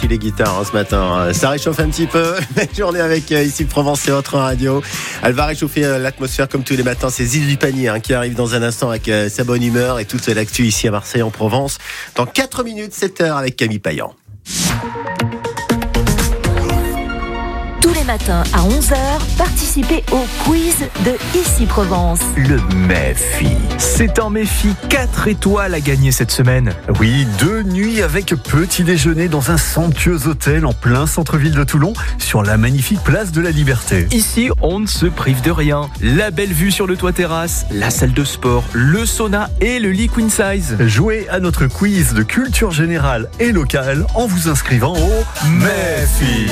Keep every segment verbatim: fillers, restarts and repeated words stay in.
sorti les guitares hein, ce matin. Ça réchauffe un petit peu. La journée avec euh, ici Provence et votre radio. Elle va réchauffer euh, l'atmosphère comme tous les matins. C'est Ziz du Panier hein, qui arrive dans un instant avec euh, sa bonne humeur et toute l'actu ici à Marseille en Provence. Dans quatre minutes, sept heures avec Camille Payan. Tous les matins à onze heures, participez au quiz de Ici Provence. Le Méfi. C'est un Méfi quatre étoiles à gagner cette semaine. Oui, deux nuits avec petit déjeuner dans un somptueux hôtel en plein centre-ville de Toulon, sur la magnifique place de la Liberté. Ici, on ne se prive de rien. La belle vue sur le toit terrasse, la salle de sport, le sauna et le lit queen size. Jouez à notre quiz de culture générale et locale en vous inscrivant au Méfi.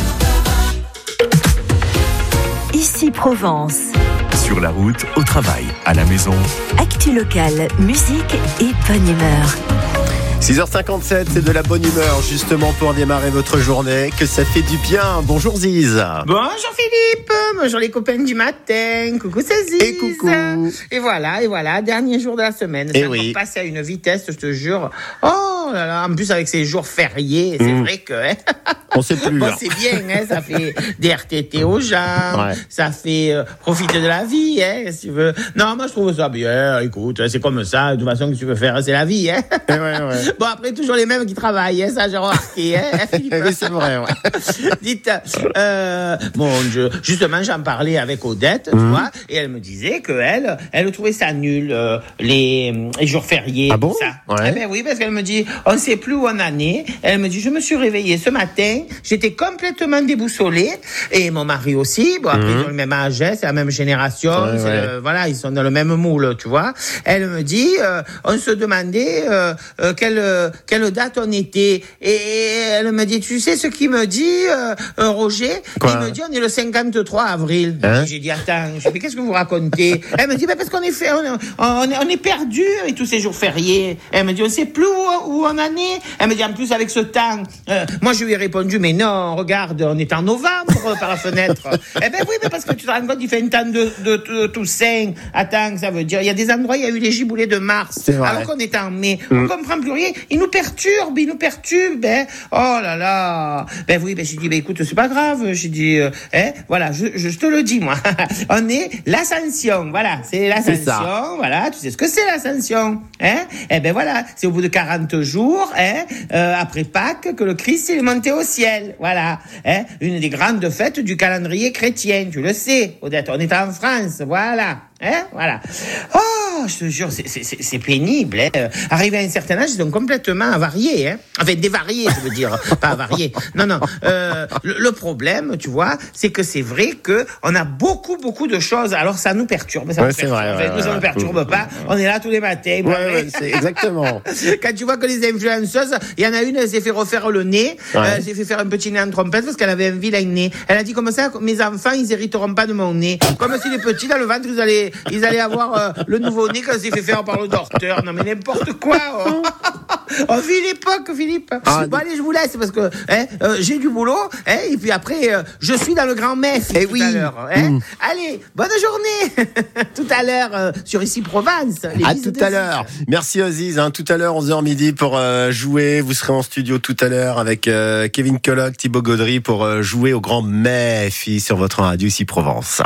Ici Provence. Sur la route, au travail, à la maison. Actu locale, musique et bonne humeur. six heures cinquante-sept, c'est de la bonne humeur justement pour démarrer votre journée. Que ça fait du bien. Bonjour Ziz. Bonjour Philippe. Bonjour les copains du matin. Coucou c'est Ziz. Et coucou. Et voilà, et voilà, dernier jour de la semaine. Et ça oui. va passer à une vitesse, je te jure. Oh là là, en plus avec ces jours fériés, c'est mmh. vrai que... Hein, on sait plus. bon, hein. c'est bien, hein, ça fait des R T T aux gens, ouais. ça fait euh, profiter de la vie, hein, si tu veux. Non, moi je trouve ça bien, écoute, c'est comme ça, de toute façon, que tu veux faire, c'est la vie, hein. Ouais, ouais. Bon, après, toujours les mêmes qui travaillent, hein, ça j'ai remarqué, hein, Philippe. Oui, c'est vrai, ouais. Dites, euh, bon, je, justement, j'en parlais avec Odette, mmh. tu vois, et elle me disait qu'elle, elle trouvait ça nul, euh, les, les jours fériés, ah bon ça. Ouais. Eh ben oui, parce qu'elle me dit, on sait plus où on en est. Elle me dit, je me suis réveillée ce matin, j'étais complètement déboussolée, et mon mari aussi, bon, après, mmh. ils ont le même âge, hein, c'est la même génération, ouais, c'est ouais. Le, voilà, ils sont dans le même moule, tu vois. Elle me dit, euh, on se demandait euh, euh, quelle, quelle date on était, et elle me dit, tu sais ce qu'il me dit, euh, euh, Roger? Quoi? Il me dit, on est le cinquante-trois avril. Hein? J'ai dit, attends, je dis, qu'est-ce que vous racontez? Elle me dit, bah, parce qu'on est fait, on, on, est, on est perdu avec tous ces jours fériés. Elle me dit, on sait plus où, où on en est. Elle me dit, en plus, avec ce temps, euh, moi, je lui ai répondu, mais non, regarde, on est en novembre par la fenêtre. Eh ben oui, mais parce que tu te rends compte, il fait une temps de, de, de, de Toussaint. Attends, ça veut dire, il y a des endroits, il y a eu les giboulées de mars. Alors qu'on est en mai. Mm. On comprend plus rien. Il nous perturbe, il nous perturbe, hein. Oh là là. Ben oui, ben j'ai dit, ben écoute, c'est pas grave. J'ai dit, euh, hein, voilà, je, je, je te le dis, moi. On est l'ascension, voilà. C'est l'ascension, voilà. Tu sais ce que c'est l'ascension, hein. Eh ben voilà, c'est au bout de quarante jours, hein, euh, après Pâques, que le Christ est monté au ciel. Voilà, hein. Une des grandes fêtes du calendrier chrétien, tu le sais, Odette. On est en France, voilà. Hein, voilà. Oh, je te jure, c'est, c'est, c'est pénible. Hein. Euh, arrivé à un certain âge, ils sont complètement avariés. Hein. Enfin, dévariés, je veux dire, pas avariés. Non, non. Euh, le, le problème, tu vois, c'est que c'est vrai que on a beaucoup, beaucoup de choses. Alors, ça nous perturbe. Ça ouais, nous c'est perturbe. vrai. Enfin, Ouais, nous, ouais, ça ouais. nous perturbe pas. On est là tous les matins. Ouais, ouais, c'est exactement. Quand tu vois que les influenceuses, il y en a une, elle s'est fait refaire le nez. Ouais. Euh, elle s'est fait faire un petit nez en trompette parce qu'elle avait un vilain nez. Elle a dit comme ça, mes enfants, ils hériteront pas de mon nez. Comme si les petits, dans le ventre, ils allaient, ils allaient avoir euh, le nouveau-né quand s'est fait faire par le docteur. Non mais n'importe quoi. Oh. On vit l'époque, Philippe. Ah, bon allez, je vous laisse parce que hein, euh, j'ai du boulot. Hein, et puis après, euh, je suis dans le grand mef et tout oui. à l'heure. Hein. Mmh. Allez, bonne journée. Tout à l'heure euh, sur Ici Provence. Les à tout à l'heure. Merci Aziz. Hein, tout à l'heure, onze heures midi pour euh, jouer. Vous serez en studio tout à l'heure avec euh, Kevin Colloc, Thibaut Gaudry pour euh, jouer au grand Méfi sur votre radio Ici Provence.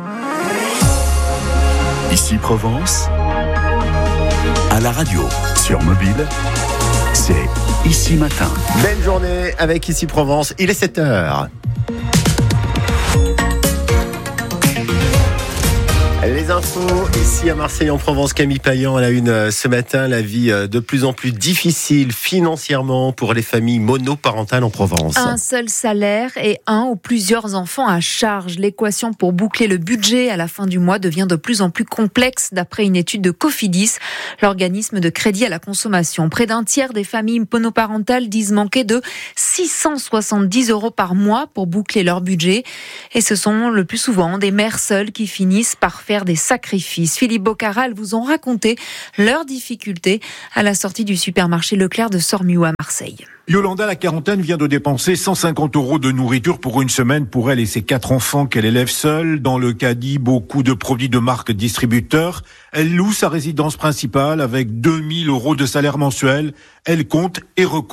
Ici Provence, à la radio, sur mobile, c'est Ici Matin. Belle journée avec Ici Provence, il est sept heures. Les infos ici à Marseille en Provence, Camille Payan à la une ce matin, la vie de plus en plus difficile financièrement pour les familles monoparentales en Provence. Un seul salaire et un ou plusieurs enfants à charge. L'équation pour boucler le budget à la fin du mois devient de plus en plus complexe d'après une étude de Cofidis, l'organisme de crédit à la consommation. Près d'un tiers des familles monoparentales disent manquer de six cent soixante-dix euros par mois pour boucler leur budget. Et ce sont le plus souvent des mères seules qui finissent par faire des sacrifices. Philippe Bocaral vous ont raconté leurs difficultés à la sortie du supermarché Leclerc de Sormiou à Marseille. Yolanda, la quarantaine, vient de dépenser cent cinquante euros de nourriture pour une semaine pour elle et ses quatre enfants qu'elle élève seule. Dans le caddie, beaucoup de produits de marque distributeurs. Elle loue sa résidence principale avec deux mille euros de salaire mensuel. Elle compte et recompte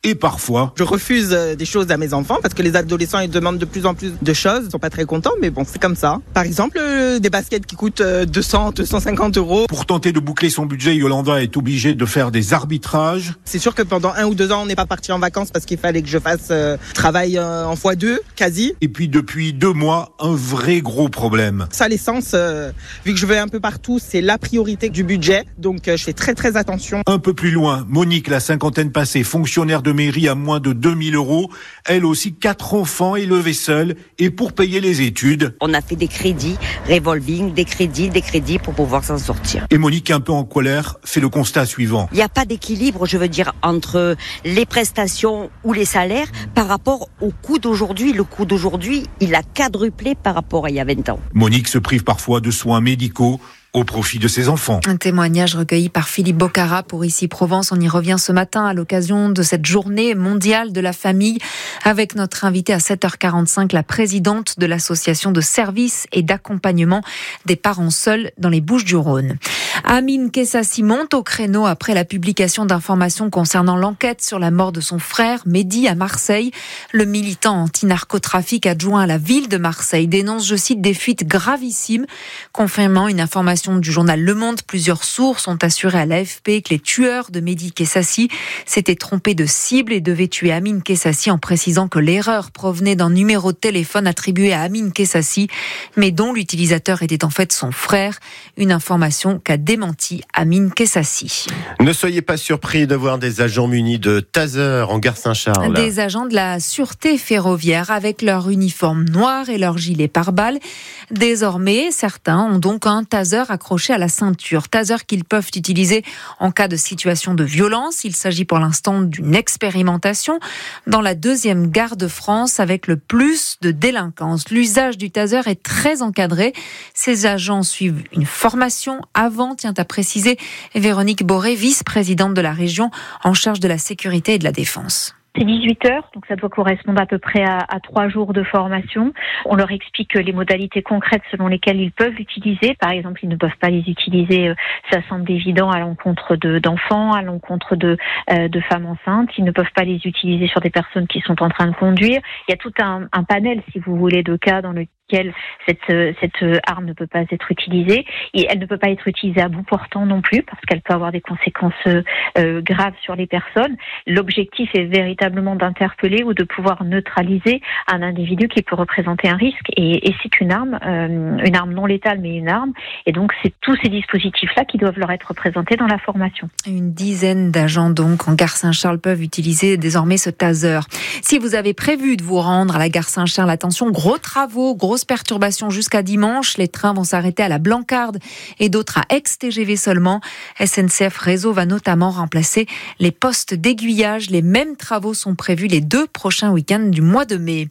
et parfois... Je refuse des choses à mes enfants parce que les adolescents ils demandent de plus en plus de choses. Ils sont pas très contents, mais bon, c'est comme ça. Par exemple, euh, des baskets qui coûtent deux cents, deux cent cinquante euros. Pour tenter de boucler son budget, Yolanda est obligée de faire des arbitrages. C'est sûr que pendant un ou deux ans, on n'est pas parti en vacances parce qu'il fallait que je fasse euh, travail euh, en fois deux, quasi. Et puis depuis deux mois, un vrai gros problème. Ça, l'essence, euh, vu que je vais un peu partout, c'est la priorité du budget. Donc, euh, je fais très très attention. Un peu plus loin, Monique, la cinquantaine passée, fonctionnaire de mairie à moins de deux mille euros. Elle aussi, quatre enfants élevés seuls. Et pour payer les études... On a fait des crédits, revolving, des crédits, des crédits pour pouvoir s'en sortir. Et Monique, un peu en colère, fait le constat suivant. Il n'y a pas d'équilibre, je veux dire, entre les prestations ou les salaires par rapport au coût d'aujourd'hui. Le coût d'aujourd'hui, il a quadruplé par rapport à il y a vingt ans. Monique se prive parfois de soins médicaux au profit de ses enfants. Un témoignage recueilli par Philippe Bocara pour Ici Provence. On y revient ce matin à l'occasion de cette journée mondiale de la famille avec notre invitée à sept heures quarante-cinq, la présidente de l'association de services et d'accompagnement des parents seuls dans les Bouches-du-Rhône. Amine Kessassi monte au créneau après la publication d'informations concernant l'enquête sur la mort de son frère Mehdi à Marseille. Le militant anti-narcotrafic adjoint à la ville de Marseille dénonce, je cite, des fuites gravissimes, confirmant une information du journal Le Monde. Plusieurs sources ont assuré à l'A F P que les tueurs de Mehdi Kessassi s'étaient trompés de cible et devaient tuer Amine Kessassi, en précisant que l'erreur provenait d'un numéro de téléphone attribué à Amine Kessassi, mais dont l'utilisateur était en fait son frère. Une information qu'a démenti Amine Kessassi. Ne soyez pas surpris de voir des agents munis de taser en gare Saint-Charles. Des agents de la sûreté ferroviaire avec leur uniforme noir et leur gilet pare-balles. Désormais, certains ont donc un taser accroché à la ceinture. Taser qu'ils peuvent utiliser en cas de situation de violence. Il s'agit pour l'instant d'une expérimentation dans la deuxième gare de France avec le plus de délinquance. L'usage du taser est très encadré. Ces agents suivent une formation avant, tient à préciser Véronique Boré, vice-présidente de la région en charge de la sécurité et de la défense. C'est dix-huit heures, donc ça doit correspondre à peu près à, à trois jours de formation. On leur explique les modalités concrètes selon lesquelles ils peuvent l'utiliser. Par exemple, ils ne peuvent pas les utiliser, euh, ça semble évident, à l'encontre de, d'enfants, à l'encontre de, euh, de femmes enceintes. Ils ne peuvent pas les utiliser sur des personnes qui sont en train de conduire. Il y a tout un, un panel, si vous voulez, de cas dans lequel cette, cette arme ne peut pas être utilisée. Et elle ne peut pas être utilisée à bout portant non plus, parce qu'elle peut avoir des conséquences euh, graves sur les personnes. L'objectif est véritablement d'interpeller ou de pouvoir neutraliser un individu qui peut représenter un risque. Et, et c'est une arme, euh, une arme non létale, mais une arme. Et donc, c'est tous ces dispositifs-là qui doivent leur être représentés dans la formation. Une dizaine d'agents, donc, en gare Saint-Charles peuvent utiliser désormais ce taser. Si vous avez prévu de vous rendre à la gare Saint-Charles, attention, gros travaux, grosses perturbations jusqu'à dimanche. Les trains vont s'arrêter à la Blancarde et d'autres à Aix-T G V seulement. S N C F Réseau va notamment remplacer les postes d'aiguillage. Les mêmes travaux sont prévus les deux prochains week-ends du mois de mai.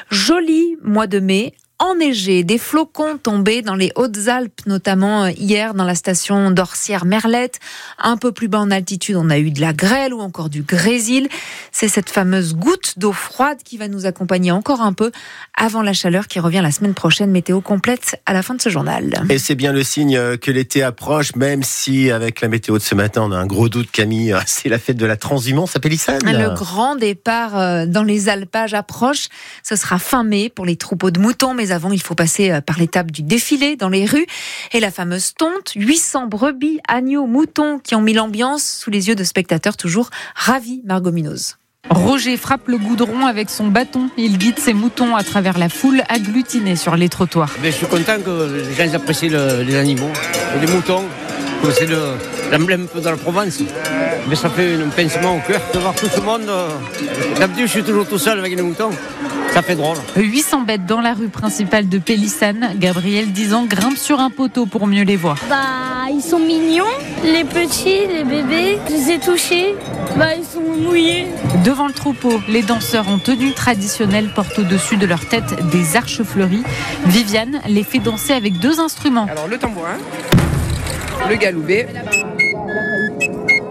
Joli mois de mai. Enneigé, des flocons tombés dans les Hautes-Alpes, notamment hier dans la station d'Orsières-Merlette. Un peu plus bas en altitude, on a eu de la grêle ou encore du grésil. C'est cette fameuse goutte d'eau froide qui va nous accompagner encore un peu avant la chaleur qui revient la semaine prochaine. Météo complète à la fin de ce journal. Et c'est bien le signe que l'été approche, même si avec la météo de ce matin, on a un gros doute, Camille. C'est la fête de la transhumance à Pélissane. Le grand départ dans les alpages approche. Ce sera fin mai pour les troupeaux de moutons, mais avant, il faut passer par l'étape du défilé dans les rues et la fameuse tonte. huit cents brebis, agneaux, moutons qui ont mis l'ambiance sous les yeux de spectateurs toujours ravis. Margot Munoz. Roger frappe le goudron avec son bâton. Il guide ses moutons à travers la foule agglutinée sur les trottoirs. Mais je suis content que les gens apprécient le, les animaux, les moutons. C'est le, l'emblème de la Provence. Mais ça fait un pincement au cœur de voir tout ce monde. D'habitude, je suis toujours tout seul avec les moutons. Ça fait drôle. huit cents bêtes dans la rue principale de Pélissane. Gabriel, dix ans, grimpe sur un poteau pour mieux les voir. Bah, ils sont mignons, les petits, les bébés. Je les ai touchés. Bah, ils sont mouillés. Devant le troupeau, les danseurs en tenue traditionnelle portent au-dessus de leur tête des arches fleuries. Viviane les fait danser avec deux instruments. Alors, le tambourin, le galoubet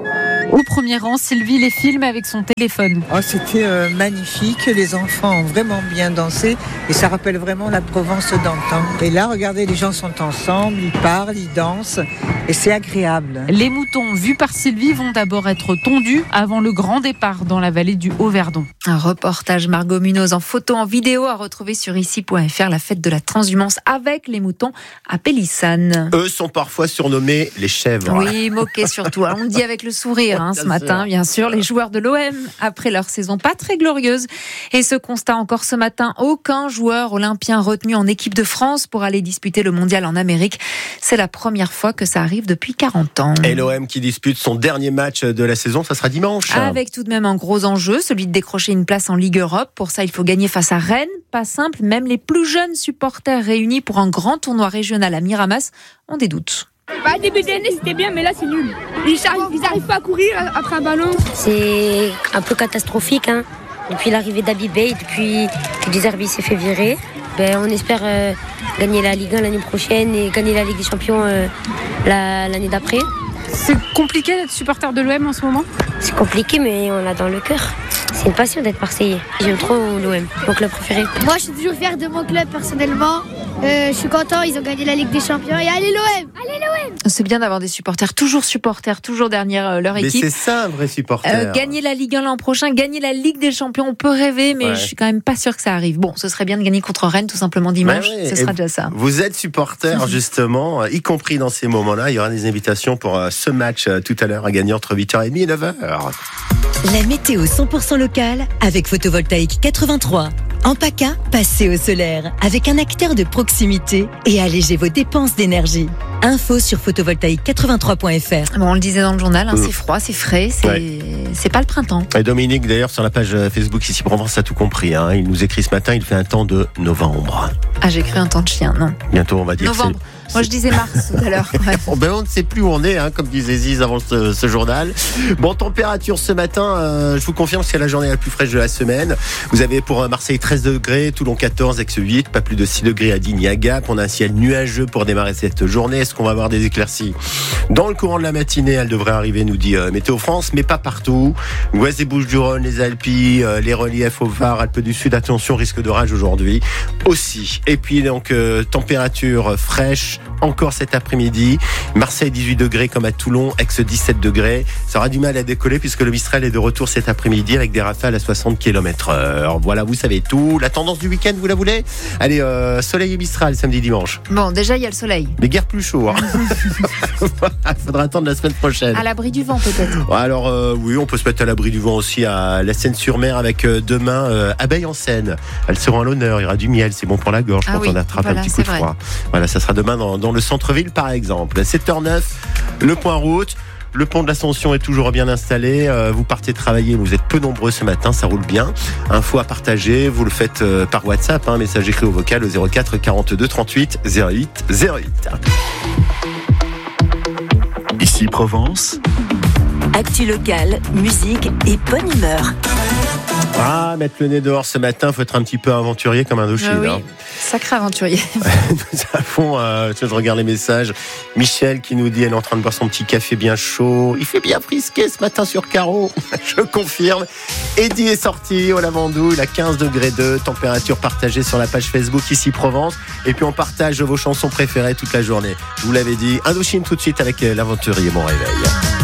Au premier rang, Sylvie les filme avec son téléphone. Oh, c'était euh, magnifique, les enfants ont vraiment bien dansé et ça rappelle vraiment la Provence d'antan. Et là, regardez, les gens sont ensemble, ils parlent, ils dansent et c'est agréable. Les moutons vus par Sylvie vont d'abord être tondus avant le grand départ dans la vallée du Haut-Verdon. Un reportage Margot Munoz en photo, en vidéo à retrouver sur ici point f r, la fête de la transhumance avec les moutons à Pélissane. Eux sont parfois surnommés les chèvres. Oui, moqués surtout. Alors, on le dit avec le sourire hein, ce matin, bien sûr. Les joueurs de l'O M, après leur saison pas très glorieuse. Et ce constat encore ce matin, aucun joueur olympien retenu en équipe de France pour aller disputer le mondial en Amérique. C'est la première fois que ça arrive depuis quarante ans. Et l'O M qui dispute son dernier match de la saison, ça sera dimanche. Avec tout de même un gros enjeu, celui de décrocher une place en Ligue Europe. Pour ça, il faut gagner face à Rennes. Pas simple, même les plus jeunes supporters réunis pour un grand tournoi régional à Miramas ont des doutes. Bah, début d'année c'était bien, mais là c'est nul. Ils n'arrivent pas à courir après un ballon. C'est un peu catastrophique. Hein. Depuis l'arrivée d'Abibé, depuis que Deserbi s'est fait virer, ben, on espère euh, gagner la Ligue un l'année prochaine et gagner la Ligue des Champions euh, la, l'année d'après. C'est compliqué d'être supporter de l'O M en ce moment ? C'est compliqué, mais on l'a dans le cœur. C'est une passion d'être Marseillais. J'aime trop l'O M, mon club préféré. Moi, je suis toujours fier de mon club personnellement. Euh, je suis content, ils ont gagné la Ligue des Champions. Et allez l'O M, allez l'O M. C'est bien d'avoir des supporters, toujours supporters, toujours derrière leur équipe. Mais c'est ça un vrai supporter. Euh, gagner la Ligue un l'an prochain, gagner la Ligue des Champions, on peut rêver, mais ouais. je suis quand même pas sûre que ça arrive. Bon, ce serait bien de gagner contre Rennes tout simplement dimanche, ouais, ouais. ce sera Et déjà ça. Vous êtes supporter justement, y compris dans ces moments-là. Il y aura des invitations pour ce match tout à l'heure à gagner entre huit heures trente et neuf heures. La météo cent pour cent locale avec Photovoltaïque quatre-vingt-trois. En PACA, passez au solaire avec un acteur de proximité et allégez vos dépenses d'énergie. Info sur photovoltaïque quatre-vingt-trois point f r. Bon, on le disait dans le journal, hein, mmh. c'est froid, c'est frais, c'est, ouais. c'est pas le printemps. Et Dominique, d'ailleurs, sur la page Facebook Ici Provence, a tout compris. Hein. Il nous écrit ce matin, il fait un temps de novembre. Ah, j'ai écrit un temps de chien, non. Bientôt, on va dire. Novembre. C'est... Moi, je disais mars tout à l'heure. Ouais. ben, on ne sait plus où on est, hein, comme disait Ziz avant ce, ce journal. Bon, température ce matin, euh, je vous confirme, c'est la journée la plus fraîche de la semaine. Vous avez pour Marseille treize degrés, Toulon quatorze, Aix huit, pas plus de six degrés à Digne et à Gap. On a un ciel nuageux pour démarrer cette journée. Est-ce qu'on va avoir des éclaircies ? Dans le courant de la matinée, elle devrait arriver, nous dit euh, Météo France, mais pas partout. Ouest et Bouches-du-Rhône, les Alpilles, euh, les reliefs au Var, Alpes du Sud, attention, risque d'orage aujourd'hui aussi. Et puis donc, euh, température fraîche, encore cet après-midi. Marseille dix-huit degrés comme à Toulon, Aix dix-sept degrés. Ça aura du mal à décoller puisque le Mistral est de retour cet après-midi avec des rafales à soixante kilomètres heure. Voilà, vous savez tout. La tendance du week-end, vous la voulez ? Allez, euh, soleil et Mistral samedi dimanche. Bon, déjà il y a le soleil. Mais guère plus chaud. Hein. Faudra attendre la semaine prochaine. À l'abri du vent peut-être. Alors euh, oui, on peut se mettre à l'abri du vent aussi à la Seine-sur-Mer avec euh, demain euh, Abeille en Seine. Elles seront à l'honneur. Il y aura du miel, c'est bon pour la gorge ah quand oui, on attrape voilà, un petit coup de vrai. froid. Voilà, ça sera demain dans, dans le centre-ville par exemple. sept heures neuf, le point route. Le pont de l'Ascension est toujours bien installé. Euh, vous partez travailler, vous êtes peu nombreux ce matin, ça roule bien. Info à partager, vous le faites euh, par WhatsApp, hein, message écrit au vocal au zéro quatre quarante-deux trente-huit zéro huit zéro huit. Ici Provence. Actu locale, musique et bonne humeur. Ah, mettre le nez dehors ce matin, faut être un petit peu aventurier comme Indochine. Ah oui, hein. Sacré aventurier. Nous avons, euh, je regarde les messages, Michel qui nous dit elle est en train de boire son petit café bien chaud. Il fait bien frisquer ce matin sur Carreau. Je confirme. Eddie est sorti au Lavandou, il a quinze degrés deux, température partagée sur la page Facebook Ici Provence. Et puis on partage vos chansons préférées toute la journée. Je vous l'avais dit, Indochine tout de suite avec l'aventurier Mon Réveil.